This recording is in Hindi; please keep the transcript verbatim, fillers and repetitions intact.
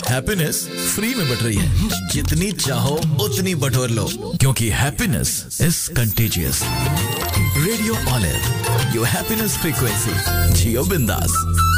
हैप्पीनेस फ्री में बट रही है, जितनी चाहो उतनी बटोर लो, क्योंकि happiness is contagious. Radio olive, your happiness frequency, जियो बिंदास।